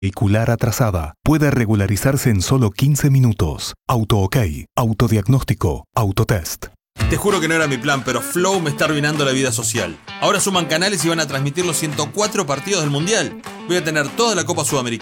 vehicular atrasada. Puede regularizarse en solo 15 minutos. AutoOK, autodiagnóstico, autotest. Te juro que no era mi plan, pero Flow me está arruinando la vida social. Ahora suman canales y van a transmitir los 104 partidos del Mundial. Voy a tener toda la Copa Sudamericana.